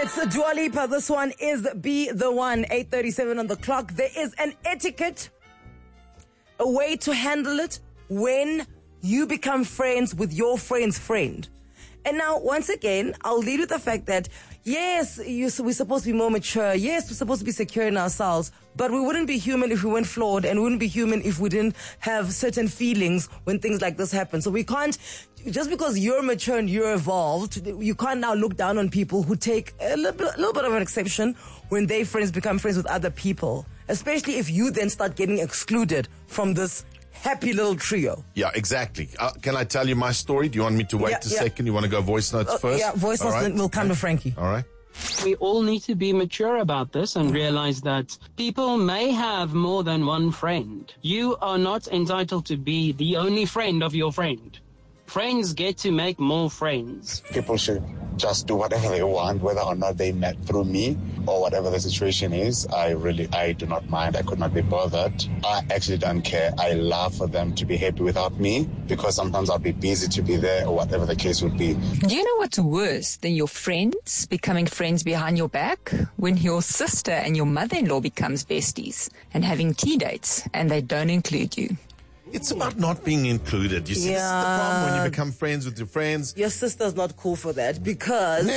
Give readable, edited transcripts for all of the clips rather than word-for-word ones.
It's Dua Lipa. This one is Be The One. 8:37 on the clock. There is an etiquette, a way to handle it when you become friends with your friend's friend. And now, once again, I'll lead with the fact that, yes, we're supposed to be more mature. Yes, we're supposed to be secure in ourselves. But we wouldn't be human if we weren't flawed, and we wouldn't be human if we didn't have certain feelings when things like this happen. So we can't, just because you're mature and you're evolved, you can't now look down on people who take a little bit of an exception when their friends become friends with other people. Especially if you then start getting excluded from this happy little trio. Yeah, exactly. Can I tell you my story? Do you want me to wait a second? You want to go voice notes first? Yeah, voice notes, then we'll come to Frankie. All right. We all need to be mature about this and realize that people may have more than one friend. You are not entitled to be the only friend of your friend. Friends get to make more friends. People should just do whatever they want, whether or not they met through me or whatever the situation is. I do not mind. I could not be bothered. I actually don't care. I love for them to be happy without me, because sometimes I'll be busy to be there or whatever the case would be. Do you know what's worse than your friends becoming friends behind your back? When your sister and your mother-in-law becomes besties and having tea dates and they don't include you. It's about not being included. You see, this is the problem when you become friends with your friends. Your sister's not cool for that because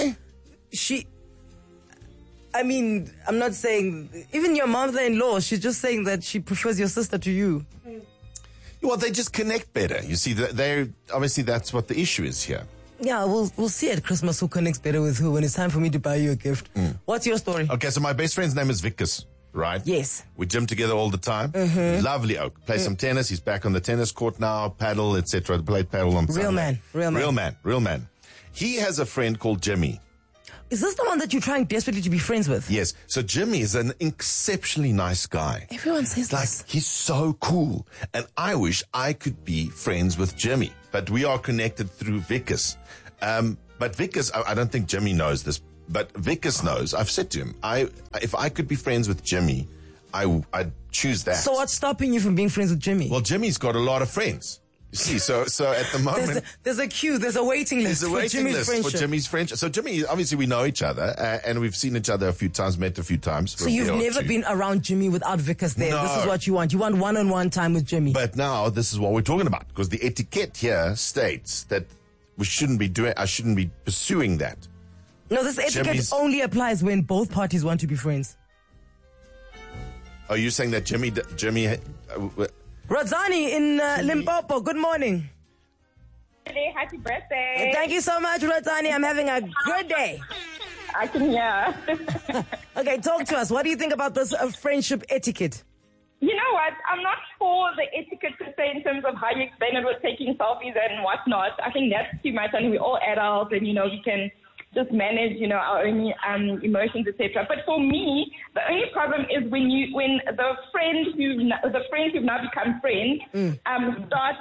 I'm not saying, even your mother-in-law, she's just saying that she prefers your sister to you. Well, they just connect better. You see, obviously that's what the issue is here. Yeah, we'll see at Christmas who connects better with who when it's time for me to buy you a gift. What's your story? Okay, so my best friend's name is Vickers. Right? Yes. We gym together all the time. Lovely oak. Play some tennis. He's back on the tennis court now. Paddle, etc. Played paddle on Sunday. Real man. He has a friend called Jimmy. Is this the one that you're trying desperately to be friends with? Yes. So Jimmy is an exceptionally nice guy. Everyone says this. He's so cool. And I wish I could be friends with Jimmy. But we are connected through Vickers. But Vickers, I don't think Jimmy knows this. But Vickers knows. I've said to him, if I could be friends with Jimmy, I'd choose that. So what's stopping you from being friends with Jimmy? Well, Jimmy's got a lot of friends. You see, so at the moment... There's a queue, there's a waiting list for Jimmy's friendship. So Jimmy, obviously we know each other, and we've seen each other a few times, met a few times. So you've never been around Jimmy without Vickers there. No. This is what you want. You want one-on-one time with Jimmy. But now, this is what we're talking about, because the etiquette here states that I shouldn't be pursuing that. No, this etiquette only applies when both parties want to be friends. Are you saying that Jimmy... Rodzani in Limpopo, good morning. Happy birthday. Thank you so much, Rodzani. I'm having a good day. I can hear. Okay, talk to us. What do you think about this friendship etiquette? You know what? I'm not for the etiquette to say in terms of how you explain it with taking selfies and whatnot. I think that's too much, and we're all adults, and, we can just manage, our own emotions, etc. But for me, the only problem is when the friends who've now become friends start,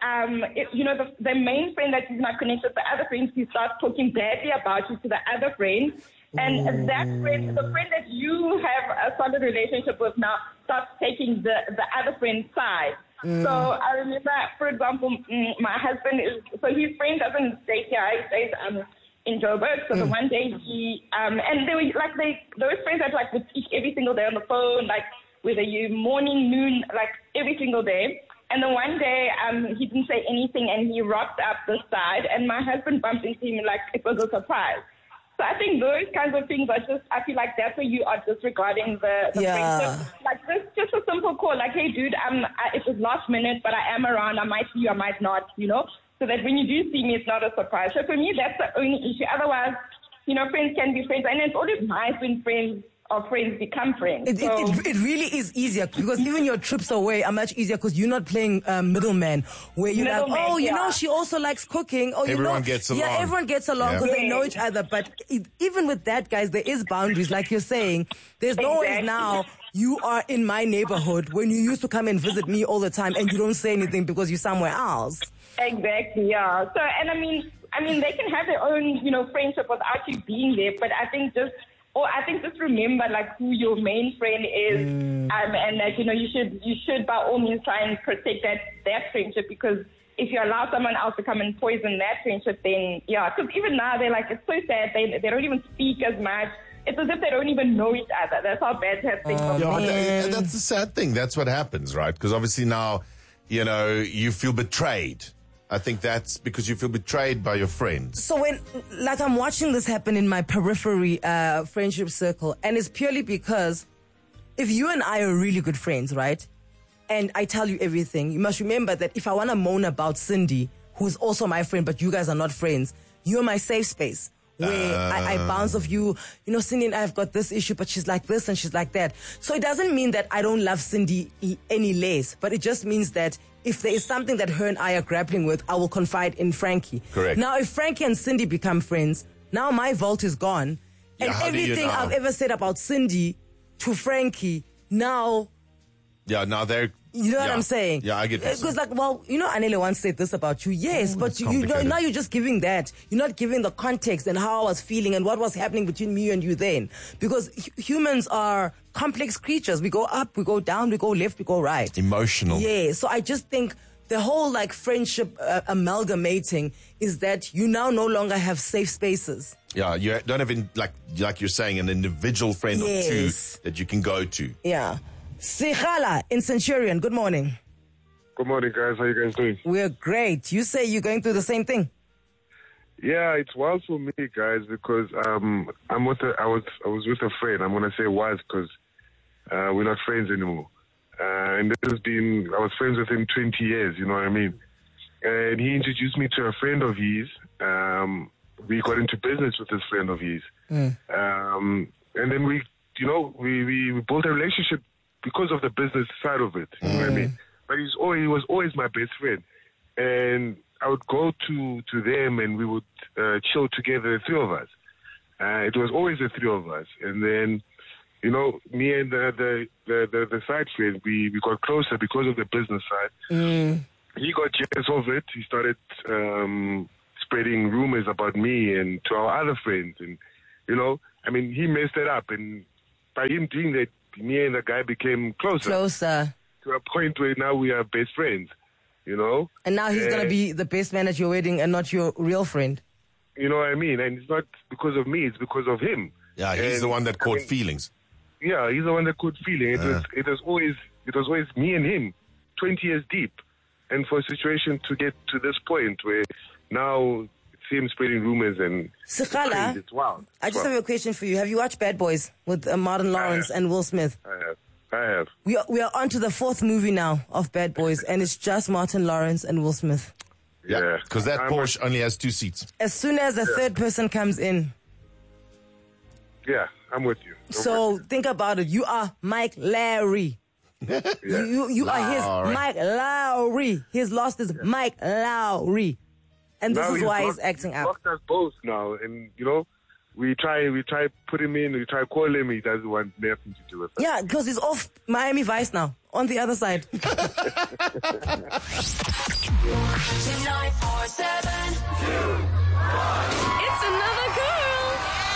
the main friend that is not connected with the other friends, who starts talking badly about you to the other friend. And that friend, the friend that you have a solid relationship with now, starts taking the other friend's side. So I remember, for example, my husband his friend doesn't stay here. He stays in Joburg. So the one day he, and they were those friends that would speak every single day on the phone, whether you morning, noon, every single day. And the one day, he didn't say anything, and he rocked up the side, and my husband bumped into him like it was a surprise. So I think those kinds of things are I feel like that's where you are disregarding the friendship. This just a simple call, hey dude, it was last minute, but I am around, I might see you, I might not, so that when you do see me, it's not a surprise. So for me, that's the only issue. Otherwise, friends can be friends, and it's always nice when friends become friends. It really is easier, because even your trips away are much easier because you're not playing middleman, where you're she also likes cooking. Everyone gets along. Yeah, everyone gets along because they know each other. But even with that, guys, there is boundaries. Like you're saying, there's no way now you are in my neighborhood when you used to come and visit me all the time and you don't say anything because you're somewhere else. Exactly, yeah. So, and I mean, they can have their own, friendship without you being there, but I think just remember who your main friend is, and that you should by all means try and protect that friendship, because if you allow someone else to come and poison that friendship, then yeah, because even now they're like, it's so sad. They don't even speak as much. It's as if they don't even know each other. That's how bad that thing is. Yeah, that's the sad thing. That's what happens, right? Because obviously now, you feel betrayed. I think that's because you feel betrayed by your friends. So I'm watching this happen in my periphery friendship circle, and it's purely because if you and I are really good friends, right? And I tell you everything, you must remember that if I want to moan about Cindy, who's also my friend, but you guys are not friends, you're my safe space. Where I bounce off you, Cindy and I have got this issue, but she's like this and she's like that. So it doesn't mean that I don't love Cindy any less, but it just means that if there is something that her and I are grappling with, I will confide in Frankie. Correct. Now, if Frankie and Cindy become friends, now my vault is gone. And everything I've ever said about Cindy to Frankie, now... Yeah, now they're... You know what I'm saying? Yeah, I get this. Because Anele once said this about you. Yes, but now you're just giving that. You're not giving the context and how I was feeling and what was happening between me and you then. Because humans are complex creatures. We go up, we go down, we go left, we go right. Emotional. Yeah, so I just think the whole friendship amalgamating is that you now no longer have safe spaces. Yeah, you don't have, like you're saying, an individual friend or two that you can go to. Yeah. Sikhala in Centurion, good morning. Good morning, guys. How you guys doing? We're great. You say you're going through the same thing? Yeah, it's wild for me, guys, because I was with a friend. I'm gonna say was because we're not friends anymore. And I was friends with him 20 years. You know what I mean? And he introduced me to a friend of his. We got into business with this friend of his, and then we built a relationship because of the business side of it. You know what I mean? But he was always my best friend. And I would go to them and we would chill together, the three of us. It was always the three of us. And then, me and the side friend, we got closer because of the business side. He got jealous of it. He started spreading rumors about me and to our other friends. And, he messed it up. And by him doing that, me and the guy became closer. To a point where now we are best friends, And now he's going to be the best man at your wedding and not your real friend. You know what I mean? And it's not because of me, it's because of him. Yeah, he's the one that caught feelings. Yeah, he's the one that caught feelings. It was always me and him, 20 years deep. And for a situation to get to this point where now it's him spreading rumors and Sikhala, it's wild. I just have a question for you. Have you watched Bad Boys with Martin Lawrence and Will Smith? I have. We are on to the fourth movie now of Bad Boys, and it's just Martin Lawrence and Will Smith. Yeah, because that Porsche only has 2 seats. As soon as the third person comes in. Yeah, I'm with you. So think about it. You are Mike Lowry. You are his Mike Lowry. His lost is Mike Lowry. And this is why he's acting up. He blocked us both now, and we try put him in, we try call him, he doesn't want nothing to do with us. Yeah, because he's off Miami Vice now, on the other side. 947. It's another girl.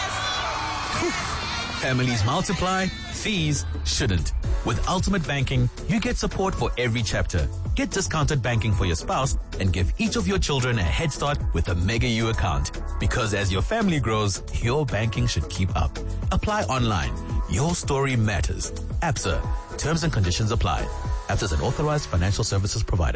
Families multiply, fees shouldn't. With Ultimate Banking, you get support for every chapter. Get discounted banking for your spouse and give each of your children a head start with a Mega U account. Because as your family grows, your banking should keep up. Apply online. Your story matters. ABSA. Terms and conditions apply. ABSA is an authorized financial services provider.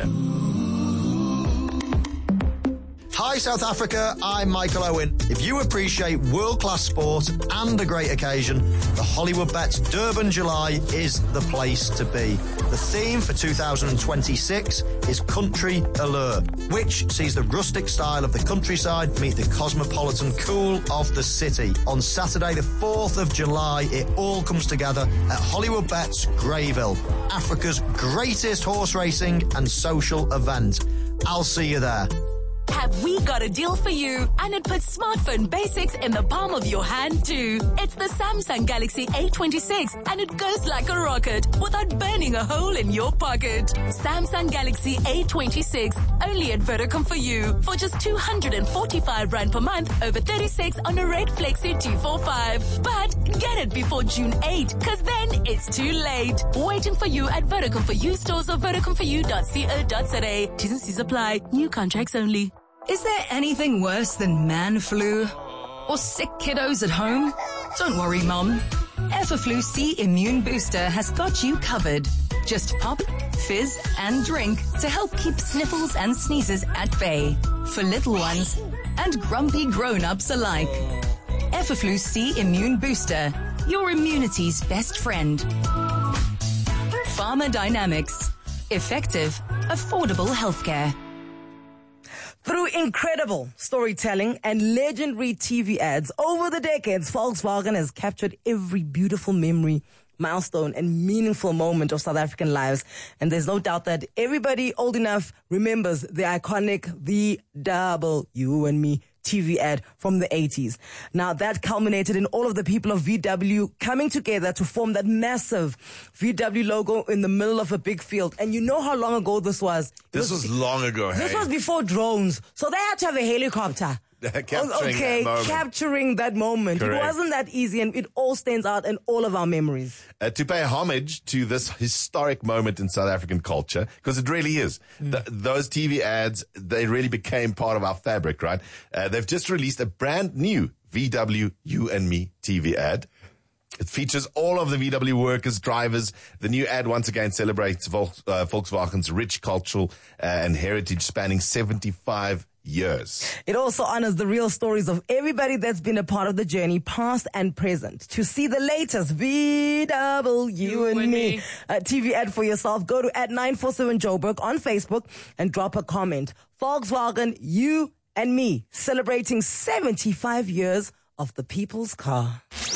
Hi South Africa, I'm Michael Owen. If you appreciate world-class sport and a great occasion, the Hollywood Bets Durban July is the place to be. The theme for 2026 is Country Allure, which sees the rustic style of the countryside meet the cosmopolitan cool of the city. On Saturday the 4th of July, it all comes together at Hollywood Bets Greyville, Africa's greatest horse racing and social event. I'll see you there. have we got a deal for you? And it puts smartphone basics in the palm of your hand too. It's the Samsung Galaxy A26 and it goes like a rocket without burning a hole in your pocket. Samsung Galaxy A26, only at Vodacom for you for just 245 Rand per month over 36 on a Red Flexi 245. But get it before June 8, cause then it's too late. Waiting for you at Vodacom for you stores or vodacomforyou.co.za. T's and C's apply. New contracts only. Is there anything worse than man flu? Or sick kiddos at home? Don't worry, Mom. Everflu C Immune Booster has got you covered. Just pop, fizz, and drink to help keep sniffles and sneezes at bay. For little ones and grumpy grown-ups alike. Everflu C Immune Booster. Your immunity's best friend. Pharma Dynamics. Effective, affordable healthcare. Through incredible storytelling and legendary TV ads over the decades, Volkswagen has captured every beautiful memory, milestone, and meaningful moment of South African lives. And there's no doubt that everybody old enough remembers the iconic VW You and Me TV ad from the 80s. Now that culminated in all of the people of VW coming together to form that massive VW logo in the middle of a big field. And you know how long ago this was? This was long ago. This was before drones. So they had to have a helicopter. Capturing that moment. Correct. It wasn't that easy, and it all stands out in all of our memories. To pay homage to this historic moment in South African culture, because it really is. Those TV ads, they really became part of our fabric, right? They've just released a brand new VW You and Me TV ad. It features all of the VW workers, drivers. The new ad once again celebrates Volkswagen's rich cultural and heritage spanning 75 years. It also honors the real stories of everybody that's been a part of the journey, past and present. To see the latest VW You and Me TV ad for yourself, go to @947Joburg on Facebook and drop a comment. Volkswagen You and Me, celebrating 75 years of the people's car.